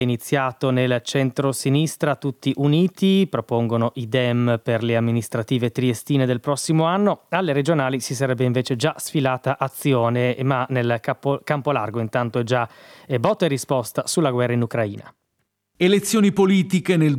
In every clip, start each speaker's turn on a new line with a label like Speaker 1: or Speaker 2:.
Speaker 1: Iniziato nel centro-sinistra, tutti uniti, propongono idem per le amministrative triestine del prossimo anno. Alle regionali si sarebbe invece già sfilata Azione, ma nel campo largo intanto è già botta e risposta sulla guerra in Ucraina.
Speaker 2: Elezioni politiche nel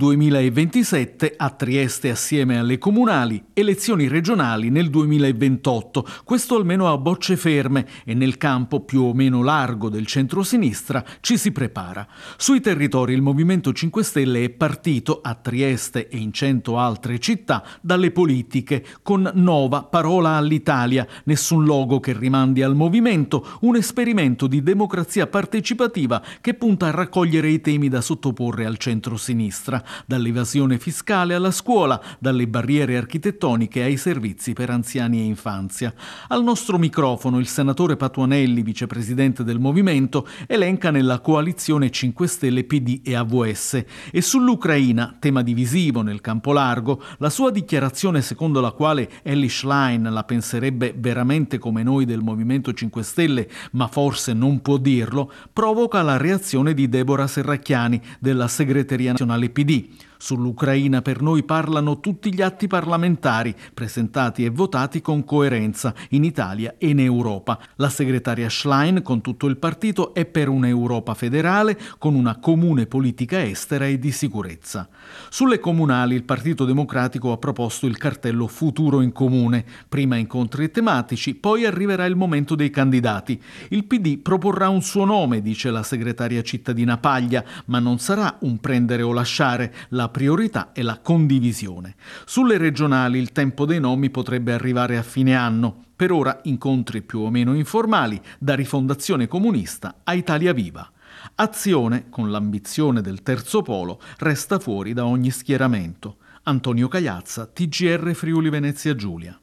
Speaker 2: 2027 a Trieste assieme alle comunali, elezioni regionali nel 2028, questo almeno a bocce ferme, e nel campo più o meno largo del centro-sinistra ci si prepara. Sui territori il Movimento 5 Stelle è partito a Trieste e in 100 altre città dalle politiche, con Nova parola all'Italia, nessun logo che rimandi al movimento, un esperimento di democrazia partecipativa che punta a raccogliere i temi da sottoporre al centro-sinistra, dall'evasione fiscale alla scuola, dalle barriere architettoniche ai servizi per anziani e infanzia. Al nostro microfono il senatore Patuanelli, vicepresidente del movimento, elenca nella coalizione 5 Stelle, PD e AVS, e sull'Ucraina, tema divisivo nel campo largo, la sua dichiarazione secondo la quale Elly Schlein la penserebbe veramente come noi del Movimento 5 Stelle, ma forse non può dirlo, provoca la reazione di Deborah Serracchiani della segreteria nazionale PD. Sull'Ucraina per noi parlano tutti gli atti parlamentari presentati e votati con coerenza in Italia e in Europa. La segretaria Schlein con tutto il partito è per un'Europa federale con una comune politica estera e di sicurezza. Sulle comunali il Partito Democratico ha proposto il cartello Futuro in Comune. Prima incontri tematici, poi arriverà il momento dei candidati. Il PD proporrà un suo nome, dice la segretaria cittadina Paglia, ma non sarà un prendere o lasciare. La priorità è la condivisione. Sulle regionali il tempo dei nomi potrebbe arrivare a fine anno. Per ora incontri più o meno informali, da Rifondazione Comunista a Italia Viva. Azione, con l'ambizione del terzo polo, resta fuori da ogni schieramento. Antonio Cagliazza, TGR Friuli Venezia Giulia.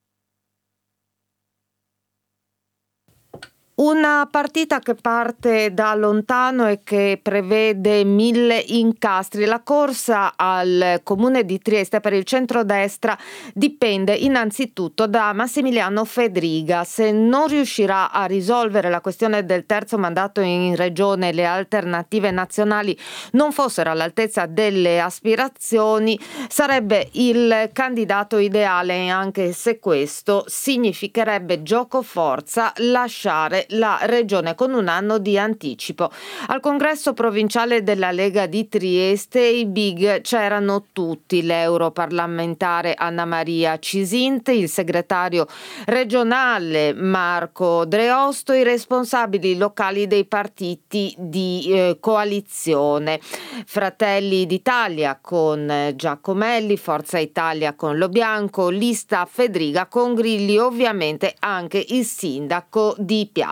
Speaker 3: Una partita che parte da lontano e che prevede 1000 incastri. La corsa al comune di Trieste per il centrodestra dipende innanzitutto da Massimiliano Fedriga. Se non riuscirà a risolvere la questione del terzo mandato in regione, le alternative nazionali non fossero all'altezza delle aspirazioni, sarebbe il candidato ideale, anche se questo significherebbe giocoforza lasciare la regione con un anno di anticipo. Al congresso provinciale della Lega di Trieste i big c'erano tutti: l'europarlamentare Anna Maria Cisint, il segretario regionale Marco Dreosto, i responsabili locali dei partiti di coalizione: Fratelli d'Italia con Giacomelli, Forza Italia con Lo Bianco, Lista Fedriga con Grilli, ovviamente anche il sindaco di Piazza.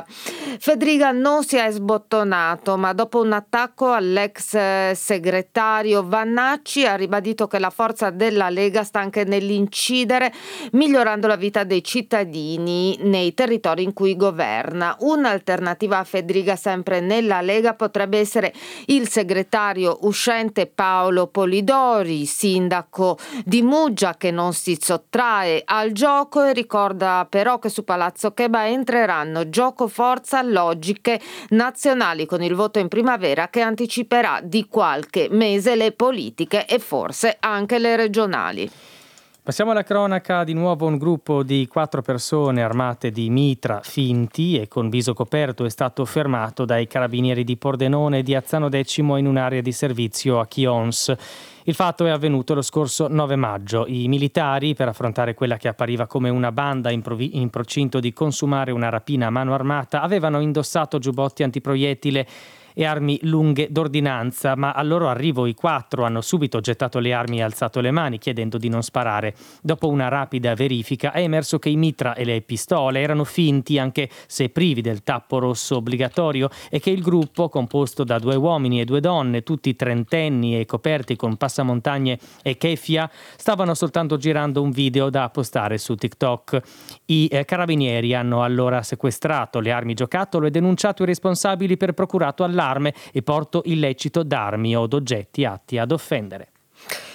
Speaker 3: Fedriga non si è sbottonato, ma dopo un attacco all'ex segretario Vannacci ha ribadito che la forza della Lega sta anche nell'incidere, migliorando la vita dei cittadini nei territori in cui governa. Un'alternativa a Fedriga sempre nella Lega potrebbe essere il segretario uscente Paolo Polidori, sindaco di Muggia, che non si sottrae al gioco e ricorda però che su Palazzo Cheba entreranno gioco forza logiche nazionali, con il voto in primavera che anticiperà di qualche mese le politiche e forse anche le regionali.
Speaker 1: Passiamo alla cronaca. Di nuovo un gruppo di 4 persone armate di mitra finti e con viso coperto è stato fermato dai carabinieri di Pordenone e di Azzano Decimo in un'area di servizio a Chions. Il fatto è avvenuto lo scorso 9 maggio. I militari, per affrontare quella che appariva come una banda in procinto di consumare una rapina a mano armata, avevano indossato giubbotti antiproiettile e armi lunghe d'ordinanza, ma al loro arrivo i 4 hanno subito gettato le armi e alzato le mani chiedendo di non sparare. Dopo una rapida verifica è emerso che i mitra e le pistole erano finti, anche se privi del tappo rosso obbligatorio, e che il gruppo, composto da 2 uomini e 2 donne, tutti trentenni e coperti con passamontagne e keffia, stavano soltanto girando un video da postare su TikTok. I carabinieri hanno allora sequestrato le armi giocattolo e denunciato i responsabili per procurato allarme e porto illecito d'armi o d'oggetti atti ad offendere.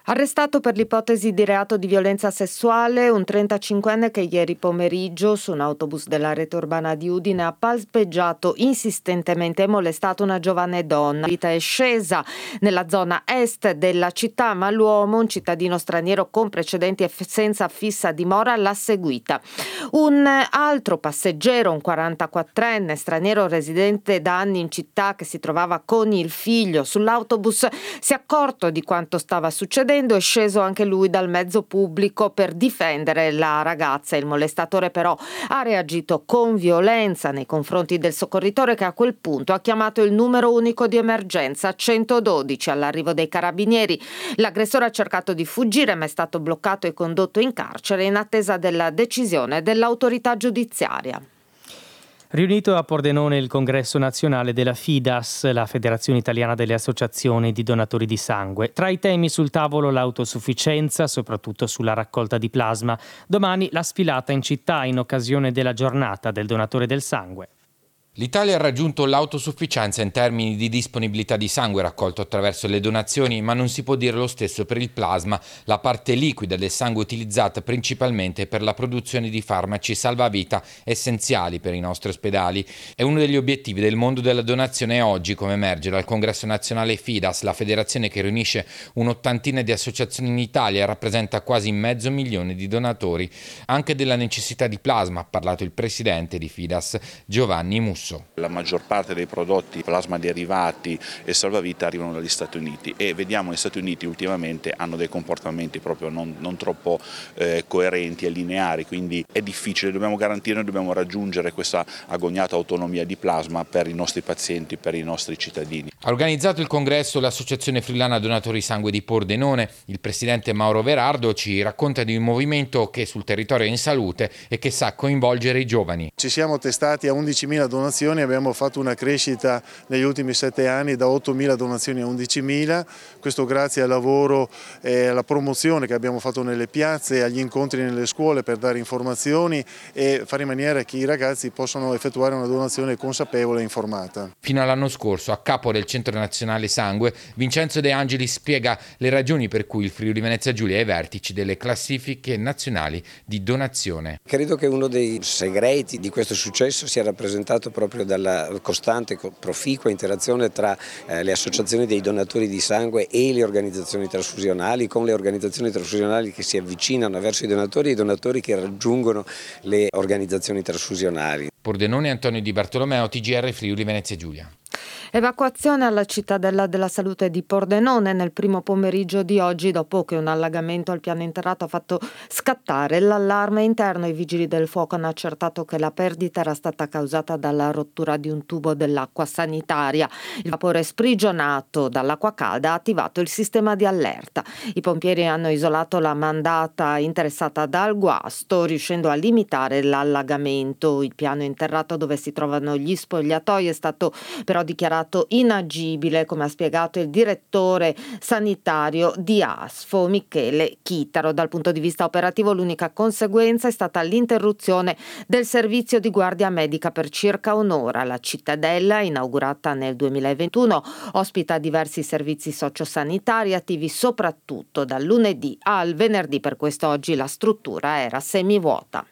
Speaker 3: Arrestato per l'ipotesi di reato di violenza sessuale un 35enne che ieri pomeriggio su un autobus della rete urbana di Udine ha palpeggiato insistentemente e molestato una giovane donna. La vita è scesa nella zona est della città, ma l'uomo, un cittadino straniero con precedenti e senza fissa dimora, l'ha seguita. Un altro passeggero, un 44enne straniero residente da anni in città che si trovava con il figlio sull'autobus, si è accorto di quanto stava succedendo. È sceso anche lui dal mezzo pubblico per difendere la ragazza. Il molestatore però ha reagito con violenza nei confronti del soccorritore, che a quel punto ha chiamato il numero unico di emergenza 112. All'arrivo dei carabinieri l'aggressore ha cercato di fuggire, ma è stato bloccato e condotto in carcere in attesa della decisione dell'autorità giudiziaria.
Speaker 1: Riunito a Pordenone il congresso nazionale della FIDAS, la Federazione Italiana delle Associazioni di Donatori di Sangue. Tra i temi sul tavolo l'autosufficienza, soprattutto sulla raccolta di plasma. Domani la sfilata in città in occasione della giornata del donatore del sangue.
Speaker 4: L'Italia ha raggiunto l'autosufficienza in termini di disponibilità di sangue raccolto attraverso le donazioni, ma non si può dire lo stesso per il plasma, la parte liquida del sangue utilizzata principalmente per la produzione di farmaci salvavita essenziali per i nostri ospedali. È uno degli obiettivi del mondo della donazione oggi, come emerge dal congresso nazionale FIDAS, la federazione che riunisce un'ottantina di associazioni in Italia e rappresenta quasi 500.000 di donatori. Anche della necessità di plasma ha parlato il presidente di FIDAS, Giovanni Musso.
Speaker 5: La maggior parte dei prodotti plasma derivati e salvavita arrivano dagli Stati Uniti e vediamo che gli Stati Uniti ultimamente hanno dei comportamenti proprio non troppo coerenti e lineari, quindi è difficile, dobbiamo garantire, noi dobbiamo raggiungere questa agognata autonomia di plasma per i nostri pazienti, per i nostri cittadini.
Speaker 4: Ha organizzato il congresso l'Associazione Friulana Donatori Sangue di Pordenone. Il presidente Mauro Verardo ci racconta di un movimento che sul territorio è in salute e che sa coinvolgere i giovani.
Speaker 6: Ci siamo testati a 11.000 donazioni, abbiamo fatto una crescita negli ultimi 7 anni da 8.000 donazioni a 11.000, questo grazie al lavoro e alla promozione che abbiamo fatto nelle piazze, agli incontri nelle scuole per dare informazioni e fare in maniera che i ragazzi possano effettuare una donazione consapevole e informata.
Speaker 4: Fino all'anno scorso, a capo del Centro Nazionale Sangue, Vincenzo De Angeli spiega le ragioni per cui il Friuli Venezia Giulia è ai vertici delle classifiche nazionali di donazione.
Speaker 7: Credo che uno dei segreti di questo successo sia rappresentato proprio dalla costante, proficua interazione tra le associazioni dei donatori di sangue e le organizzazioni trasfusionali, con le organizzazioni trasfusionali che si avvicinano verso i donatori e i donatori che raggiungono le organizzazioni trasfusionali.
Speaker 4: Pordenone, Antonio Di Bartolomeo, TGR Friuli Venezia Giulia.
Speaker 3: Evacuazione alla cittadella della salute di Pordenone nel primo pomeriggio di oggi, dopo che un allagamento al piano interrato ha fatto scattare l'allarme interno. I vigili del fuoco hanno accertato che la perdita era stata causata dalla rottura di un tubo dell'acqua sanitaria. Il vapore sprigionato dall'acqua calda ha attivato il sistema di allerta. I pompieri hanno isolato la mandata interessata dal guasto, riuscendo a limitare l'allagamento. Il piano interrato dove si trovano gli spogliatoi è stato però dichiarato inagibile, come ha spiegato il direttore sanitario di ASFO, Michele Chitaro. Dal punto di vista operativo l'unica conseguenza è stata l'interruzione del servizio di guardia medica per circa un'ora. La cittadella, inaugurata nel 2021, ospita diversi servizi sociosanitari attivi soprattutto dal lunedì al venerdì. Per questo oggi la struttura era semivuota.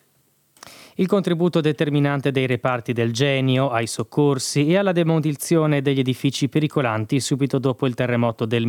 Speaker 1: Il contributo determinante dei reparti del Genio ai soccorsi e alla demolizione degli edifici pericolanti subito dopo il terremoto del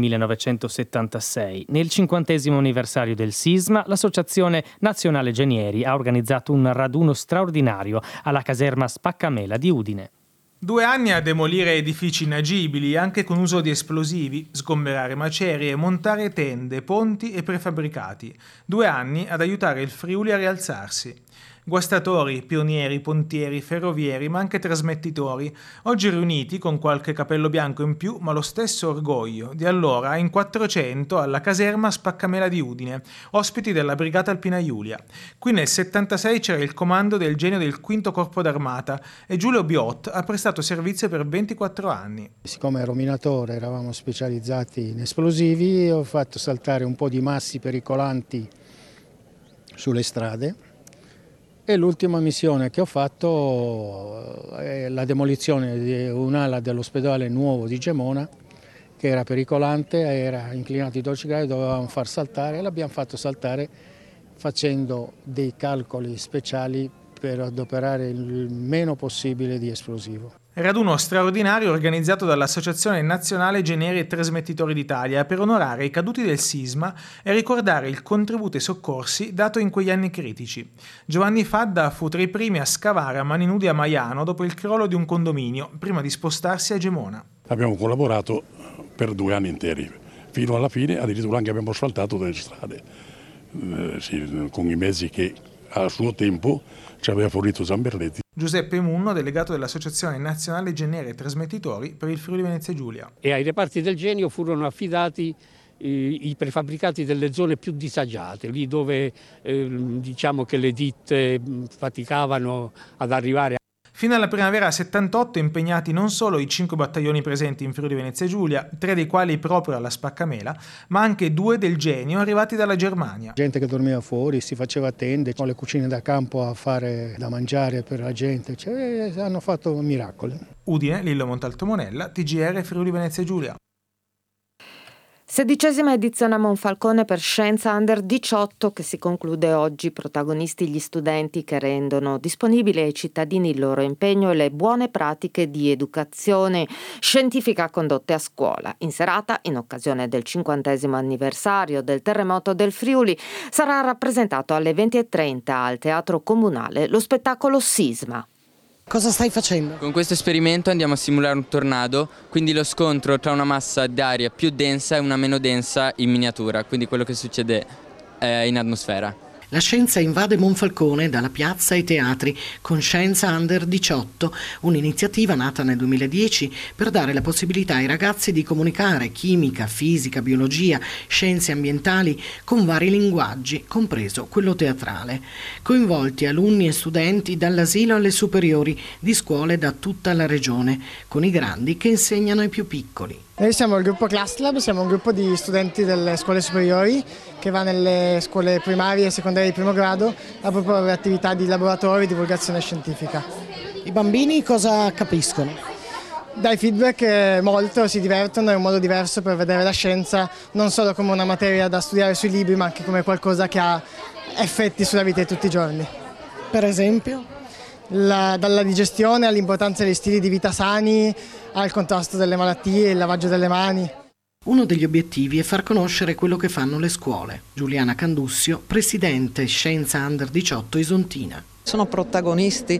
Speaker 1: 1976. Nel 50° anniversario del sisma, l'Associazione Nazionale Genieri ha organizzato un raduno straordinario alla caserma Spaccamela di Udine.
Speaker 8: 2 anni a demolire edifici inagibili, anche con uso di esplosivi, sgomberare macerie, montare tende, ponti e prefabbricati. 2 anni ad aiutare il Friuli a rialzarsi. Guastatori, pionieri, pontieri, ferrovieri, ma anche trasmettitori, oggi riuniti con qualche capello bianco in più, ma lo stesso orgoglio di allora in 400 alla caserma Spaccamela di Udine, ospiti della Brigata Alpina Iulia. Qui nel 76 c'era il comando del Genio del V Corpo d'Armata e Giulio Biot ha prestato servizio per 24 anni.
Speaker 9: Siccome ero minatore, eravamo specializzati in esplosivi, ho fatto saltare un po' di massi pericolanti sulle strade. E l'ultima missione che ho fatto è la demolizione di un'ala dell'ospedale nuovo di Gemona che era pericolante, era inclinato di 12 gradi, dovevamo far saltare, e l'abbiamo fatto saltare facendo dei calcoli speciali per adoperare il meno possibile di esplosivo.
Speaker 8: Raduno straordinario organizzato dall'Associazione Nazionale Genieri e Trasmettitori d'Italia per onorare i caduti del sisma e ricordare il contributo ai soccorsi dato in quegli anni critici. Giovanni Fadda fu tra i primi a scavare a mani nude a Maiano dopo il crollo di un condominio, prima di spostarsi a Gemona.
Speaker 10: Abbiamo collaborato per 2 anni interi, fino alla fine addirittura anche abbiamo asfaltato delle strade, con i mezzi che a suo tempo ci aveva fornito Zamberletti.
Speaker 8: Giuseppe Munno, delegato dell'Associazione Nazionale Genieri e Trasmettitori per il Friuli Venezia Giulia.
Speaker 11: E ai reparti del Genio furono affidati i prefabbricati delle zone più disagiate, lì dove diciamo che le ditte faticavano ad arrivare.
Speaker 8: Fino alla primavera 78 impegnati non solo i 5 battaglioni presenti in Friuli Venezia Giulia, 3 dei quali proprio alla Spaccamela, ma anche 2 del Genio arrivati dalla Germania.
Speaker 9: Gente che dormiva fuori, si faceva tende, con le cucine da campo a fare da mangiare per la gente, hanno fatto miracoli.
Speaker 8: Udine, Lillo Montalto Monella, TGR Friuli Venezia Giulia.
Speaker 3: 16ª edizione a Monfalcone per Scienza Under 18 che si conclude oggi. Protagonisti gli studenti che rendono disponibili ai cittadini il loro impegno e le buone pratiche di educazione scientifica condotte a scuola. In serata, in occasione del 50° anniversario del terremoto del Friuli, sarà rappresentato alle 20:30 al Teatro Comunale lo spettacolo Sisma.
Speaker 12: Cosa stai facendo? Con questo esperimento andiamo a simulare un tornado, quindi lo scontro tra una massa d'aria più densa e una meno densa in miniatura, quindi quello che succede in atmosfera.
Speaker 13: La scienza invade Monfalcone dalla piazza ai teatri con Scienza Under 18, un'iniziativa nata nel 2010 per dare la possibilità ai ragazzi di comunicare chimica, fisica, biologia, scienze ambientali con vari linguaggi, compreso quello teatrale. Coinvolti alunni e studenti dall'asilo alle superiori di scuole da tutta la regione, con i grandi che insegnano ai più piccoli.
Speaker 14: Noi siamo il gruppo ClassLab, siamo un gruppo di studenti delle scuole superiori che va nelle scuole primarie e secondarie di primo grado a proporre attività di laboratorio e divulgazione scientifica.
Speaker 12: I bambini cosa capiscono?
Speaker 14: Dai feedback molto, si divertono, è un modo diverso per vedere la scienza non solo come una materia da studiare sui libri ma anche come qualcosa che ha effetti sulla vita di tutti i giorni.
Speaker 12: Per esempio?
Speaker 14: Dalla digestione all'importanza degli stili di vita sani, al contrasto delle malattie, il lavaggio delle mani.
Speaker 13: Uno degli obiettivi è far conoscere quello che fanno le scuole. Giuliana Candussio, presidente Scienza Under 18 Isontina.
Speaker 15: Sono protagonisti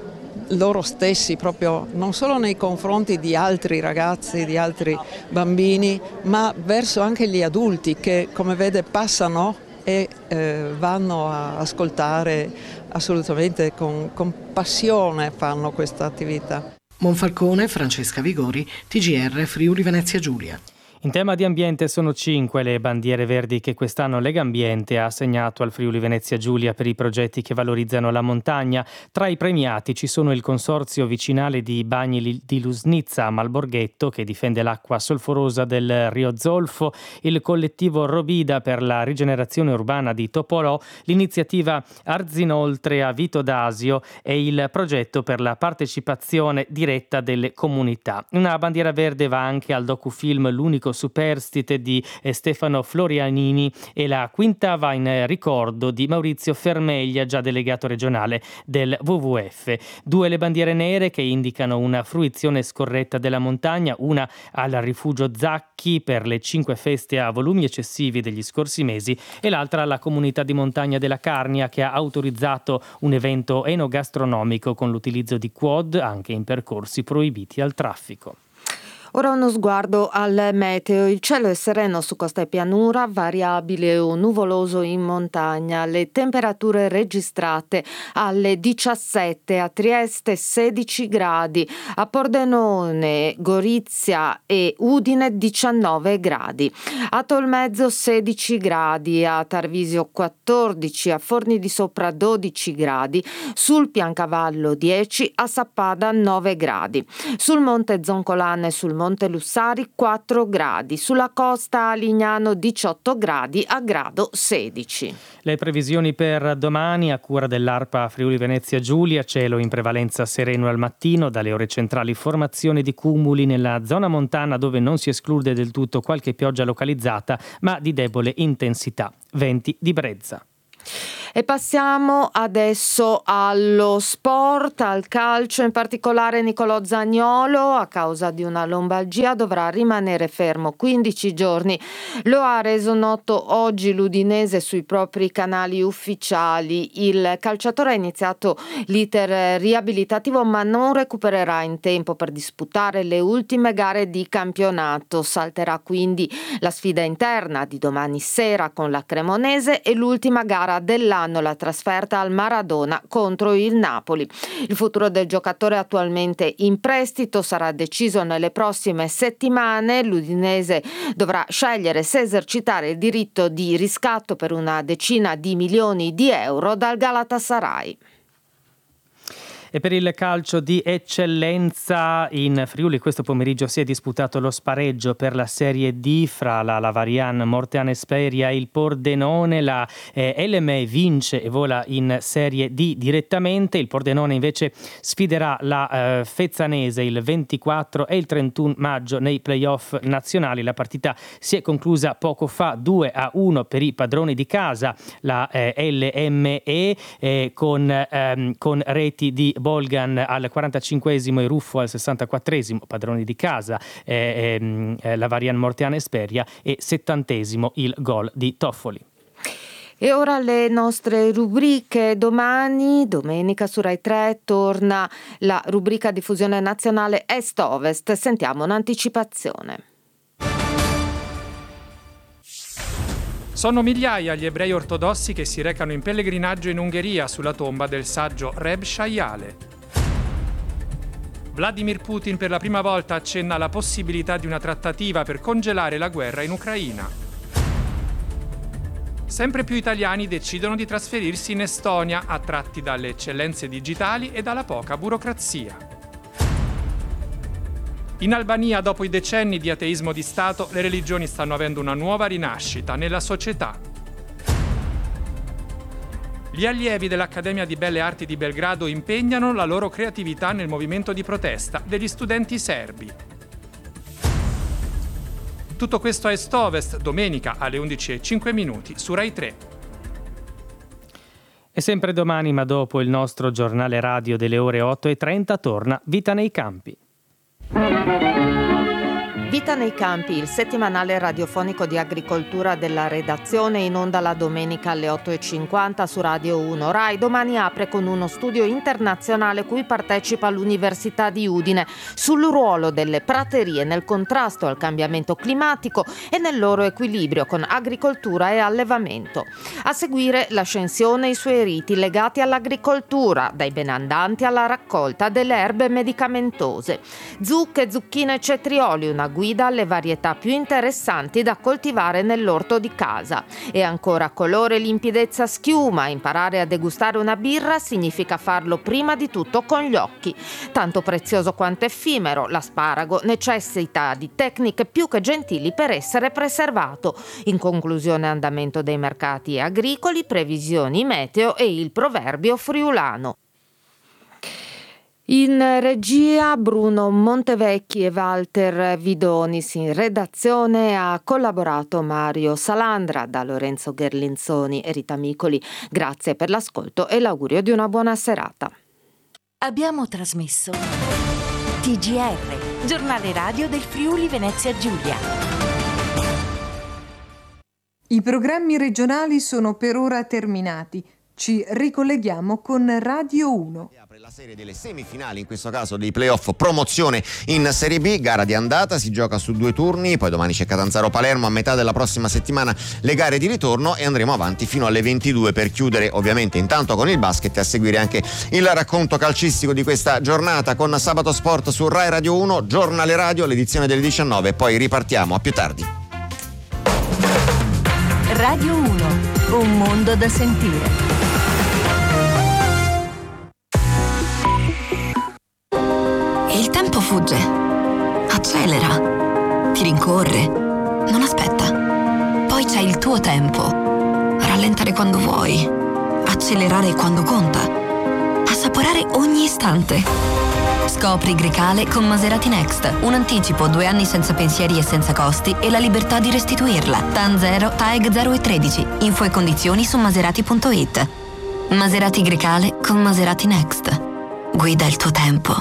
Speaker 15: loro stessi proprio non solo nei confronti di altri ragazzi, di altri bambini, ma verso anche gli adulti che, come vede, passano e vanno a ascoltare assolutamente con passione, fanno questa attività.
Speaker 13: Monfalcone, Francesca Vigori, TGR Friuli Venezia Giulia.
Speaker 1: In tema di ambiente sono 5 le bandiere verdi che quest'anno Legambiente ha assegnato al Friuli Venezia Giulia per i progetti che valorizzano la montagna. Tra i premiati ci sono il Consorzio Vicinale di Bagni di Lusnizza a Malborghetto, che difende l'acqua solforosa del Rio Zolfo, il collettivo Robida per la rigenerazione urbana di Topolò, l'iniziativa Arzinoltre a Vito d'Asio e il progetto per la partecipazione diretta delle comunità. Una bandiera verde va anche al docufilm L'unico superstite di Stefano Florianini e la quinta va in ricordo di Maurizio Fermeglia, già delegato regionale del WWF. 2 le bandiere nere che indicano una fruizione scorretta della montagna, una al rifugio Zacchi per le 5 feste a volumi eccessivi degli scorsi mesi e l'altra alla comunità di montagna della Carnia, che ha autorizzato un evento enogastronomico con l'utilizzo di quad anche in percorsi proibiti al traffico.
Speaker 3: Ora uno sguardo al meteo. Il cielo è sereno su costa e pianura, variabile o nuvoloso in montagna. Le temperature registrate alle 17, a Trieste 16 gradi, a Pordenone, Gorizia e Udine 19 gradi, a Tolmezzo 16 gradi, a Tarvisio 14, a Forni di Sopra 12 gradi, sul Piancavallo 10, a Sappada 9 gradi. Sul Monte Zoncolan e sul Monte Montelussari 4 gradi, sulla costa a Lignano 18 gradi, a Grado 16.
Speaker 1: Le previsioni per domani a cura dell'ARPA Friuli Venezia Giulia: cielo in prevalenza sereno al mattino, dalle ore centrali formazione di cumuli nella zona montana dove non si esclude del tutto qualche pioggia localizzata ma di debole intensità, venti di brezza.
Speaker 3: E passiamo adesso allo sport, al calcio, in particolare Nicolò Zaniolo a causa di una lombalgia dovrà rimanere fermo 15 giorni. Lo ha reso noto oggi l'Udinese sui propri canali ufficiali. Il calciatore ha iniziato l'iter riabilitativo ma non recupererà in tempo per disputare le ultime gare di campionato. Salterà quindi la sfida interna di domani sera con la Cremonese e l'ultima gara dell'anno, la trasferta al Maradona contro il Napoli. Il futuro del giocatore attualmente in prestito sarà deciso nelle prossime settimane. L'Udinese dovrà scegliere se esercitare il diritto di riscatto per una decina di milioni di euro dal Galatasaray.
Speaker 1: E per il calcio di eccellenza in Friuli questo pomeriggio si è disputato lo spareggio per la Serie D fra la Lavarian Morteana Esperia e il Pordenone. La LME vince e vola in Serie D direttamente. Il Pordenone invece sfiderà la Fezzanese il 24 e il 31 maggio nei playoff nazionali. La partita si è conclusa poco fa 2-1 per i padroni di casa, la LME, con reti di Bolgan al 45esimo e Ruffo al 64esimo, padroni di casa, la Varian Morteana Esperia, e 70esimo il gol di Toffoli.
Speaker 3: E ora le nostre rubriche. Domani, domenica, su Rai 3 torna la rubrica diffusione nazionale Est-Ovest. Sentiamo un'anticipazione.
Speaker 16: Sono migliaia gli ebrei ortodossi che si recano in pellegrinaggio in Ungheria sulla tomba del saggio Reb Shayale. Vladimir Putin per la prima volta accenna alla possibilità di una trattativa per congelare la guerra in Ucraina. Sempre più italiani decidono di trasferirsi in Estonia, attratti dalle eccellenze digitali e dalla poca burocrazia. In Albania, dopo i decenni di ateismo di Stato, le religioni stanno avendo una nuova rinascita nella società. Gli allievi dell'Accademia di Belle Arti di Belgrado impegnano la loro creatività nel movimento di protesta degli studenti serbi. Tutto questo a Est-Ovest, domenica alle 11:05 su Rai 3.
Speaker 1: E sempre domani, ma dopo il nostro giornale radio delle ore 8:30, torna Vita nei Campi.
Speaker 3: Vita nei Campi, il settimanale radiofonico di agricoltura della redazione, in onda la domenica alle 8:50 su Radio 1. Rai domani apre con uno studio internazionale cui partecipa l'Università di Udine sul ruolo delle praterie nel contrasto al cambiamento climatico e nel loro equilibrio con agricoltura e allevamento. A seguire l'ascensione e i suoi riti legati all'agricoltura, dai benandanti alla raccolta delle erbe medicamentose. Zucche, zucchine e cetrioli, una guida alle varietà più interessanti da coltivare nell'orto di casa. E ancora colore, limpidezza, schiuma. Imparare a degustare una birra significa farlo prima di tutto con gli occhi. Tanto prezioso quanto effimero, l'asparago necessita di tecniche più che gentili per essere preservato. In conclusione, andamento dei mercati agricoli, previsioni meteo e il proverbio friulano. In regia Bruno Montevecchi e Walter Vidonis, in redazione ha collaborato Mario Salandra. Da Lorenzo Gherlinzoni e Rita Micoli, grazie per l'ascolto e l'augurio di una buona serata.
Speaker 17: Abbiamo trasmesso TGR, giornale radio del Friuli Venezia Giulia.
Speaker 18: I programmi regionali sono per ora terminati. Ci ricolleghiamo con Radio 1.
Speaker 19: La serie delle semifinali, in questo caso dei playoff promozione in Serie B, gara di andata, si gioca su 2 turni, poi domani c'è Catanzaro-Palermo, a metà della prossima settimana le gare di ritorno e andremo avanti fino alle 22 per chiudere ovviamente intanto con il basket e a seguire anche il racconto calcistico di questa giornata con Sabato Sport su Rai Radio 1, giornale radio, l'edizione delle 19 e poi ripartiamo a più tardi.
Speaker 17: Radio 1, un mondo da sentire.
Speaker 20: Il tempo fugge accelera, ti rincorre, non aspetta. Poi c'è il tuo tempo. Rallentare quando vuoi, accelerare quando conta, assaporare ogni istante. Scopri Grecale con Maserati Next. Un anticipo, 2 anni senza pensieri e senza costi e la libertà di restituirla. TAN 0, TAEG 0 e 13. Info e condizioni su maserati.it. Maserati Grecale con Maserati Next. Guida il tuo tempo.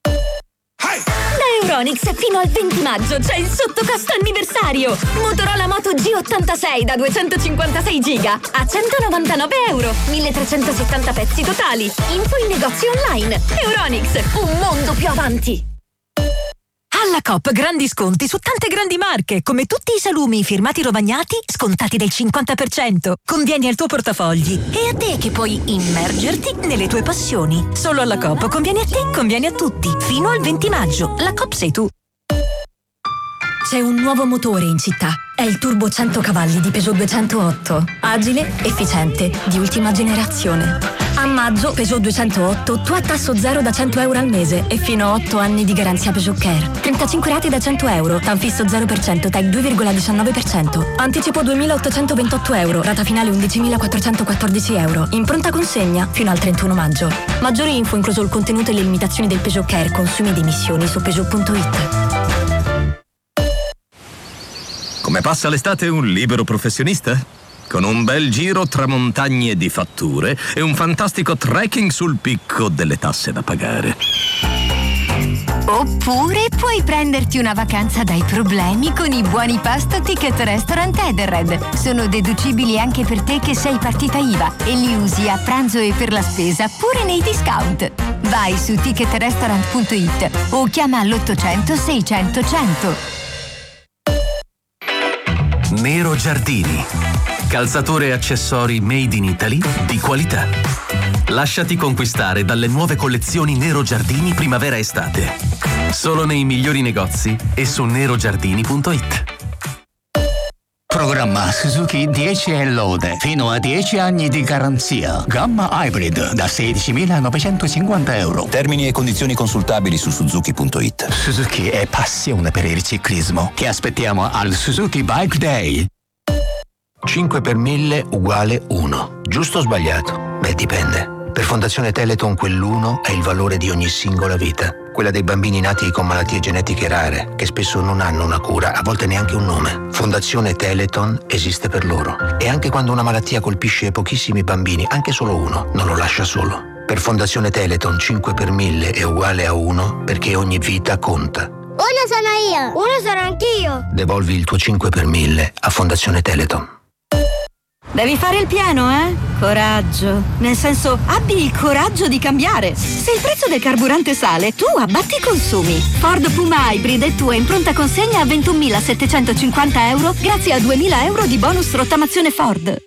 Speaker 21: Da Euronics fino al 20 maggio c'è il sottocosto anniversario. Motorola Moto G86 da 256 giga a €199. 1370 pezzi totali. Info in negozi online. Euronics, un mondo più avanti.
Speaker 17: Alla Coop grandi sconti su tante grandi marche, come tutti i salumi firmati Rovagnati scontati del 50%. Convieni al tuo portafogli e a te che puoi immergerti nelle tue passioni. Solo alla Coop conviene a te, conviene a tutti. Fino al 20 maggio. La Coop sei tu. C'è un nuovo motore in città. È il Turbo 100 cavalli di Peugeot 208. Agile, efficiente, di ultima generazione. A maggio Peugeot 208 tu a tasso zero da €100 al mese e fino a 8 anni di garanzia Peugeot Care. 35 rate da €100, TAN fisso 0%, TAG 2,19%. Anticipo €2.828, rata finale €11.414. In pronta consegna fino al 31 maggio. Maggiori info, incluso il contenuto e le limitazioni del Peugeot Care, consumi ed emissioni su Peugeot.it.
Speaker 22: Come passa l'estate un libero professionista? Con un bel giro tra montagne di fatture e un fantastico trekking sul picco delle tasse da pagare.
Speaker 23: Oppure puoi prenderti una vacanza dai problemi con i buoni pasto Ticket Restaurant Edenred. Sono deducibili anche per te che sei partita IVA e li usi a pranzo e per la spesa pure nei discount. Vai su ticketrestaurant.it o chiama all'800 600 100.
Speaker 24: Nero Giardini. Calzature e accessori made in Italy di qualità. Lasciati conquistare dalle nuove collezioni Nero Giardini primavera-estate. Solo nei migliori negozi e su nerogiardini.it.
Speaker 25: Programma Suzuki 10 lode, fino a 10 anni di garanzia. Gamma Hybrid da €16.950.
Speaker 26: Termini e condizioni consultabili su suzuki.it.
Speaker 25: Suzuki è passione per il ciclismo. Ti aspettiamo al Suzuki Bike Day.
Speaker 27: 5 per 1000 uguale 1. Giusto o sbagliato? Beh, dipende. Per Fondazione Teleton quell'1 è il valore di ogni singola vita. Quella dei bambini nati con malattie genetiche rare, che spesso non hanno una cura, a volte neanche un nome. Fondazione Teleton esiste per loro. E anche quando una malattia colpisce pochissimi bambini, anche solo uno, non lo lascia solo. Per Fondazione Teleton 5 per 1000 è uguale a 1 perché ogni vita conta.
Speaker 28: 1 sono io. 1 sono anch'io.
Speaker 27: Devolvi il tuo 5 per 1000 a Fondazione Teleton.
Speaker 21: Devi fare il pieno, eh? Coraggio. Nel senso, abbi il coraggio di cambiare. Se il prezzo del carburante sale, tu abbatti i consumi. Ford Puma Hybrid è tua in pronta consegna a €21.750 grazie a €2.000 di bonus rottamazione Ford.